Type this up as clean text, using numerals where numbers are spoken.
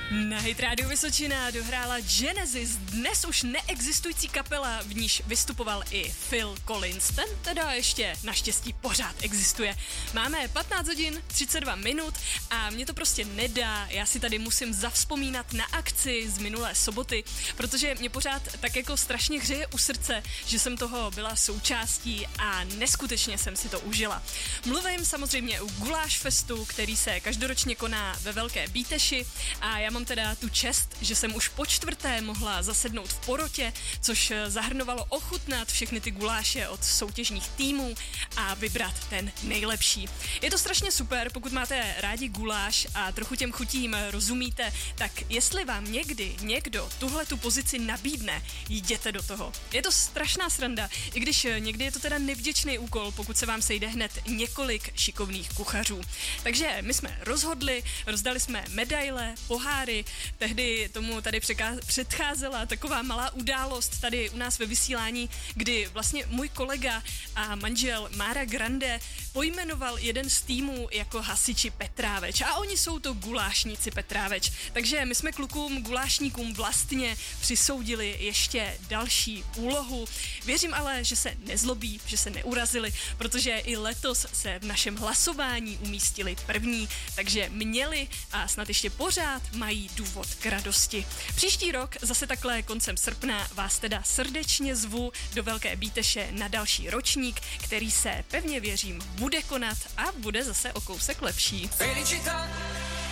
Na Hit Radio Vysočina dohrála Genesis, dnes už neexistující kapela, v níž vystupoval i Phil Collins. Ten teda ještě naštěstí pořád existuje. Máme 15 hodin, 32 minut a mě to prostě nedá. Já si tady musím zavzpomínat na akci z minulé soboty, protože mě pořád tak jako strašně hřeje u srdce, že jsem toho byla součástí a neskutečně jsem si to užila. Mluvím samozřejmě o Guláš Festu, který se každoročně koná ve Velké Bíteši a já mám teda tu čest, že jsem už po čtvrté mohla zasednout v porotě, což zahrnovalo ochutnat všechny ty guláše od soutěžních týmů a vybrat ten nejlepší. Je to strašně super, pokud máte rádi guláš a trochu těm chutím rozumíte, tak jestli vám někdy někdo tuhle tu pozici nabídne, jděte do toho. Je to strašná sranda, i když někdy je to teda nevděčný úkol, pokud se vám sejde hned několik šikovných kuchařů. Takže my jsme rozhodli, rozdali jsme medaile, poháry. Tehdy tomu tady předcházela taková malá událost tady u nás ve vysílání, kdy vlastně můj kolega a manžel Mára Grande pojmenoval jeden z týmů jako hasiči Petráveč a oni jsou to gulášníci Petráveč. Takže my jsme klukům gulášníkům vlastně přisoudili ještě další úlohu. Věřím ale, že se nezlobí, že se neurazili, protože i letos se v našem hlasování umístili první, takže měli a snad ještě pořád mají důvod k radosti. Příští rok, zase takhle koncem srpna, vás teda srdečně zvu do Velké Bíteše na další ročník, který se, pevně věřím, bude konat a bude zase o kousek lepší. Felicità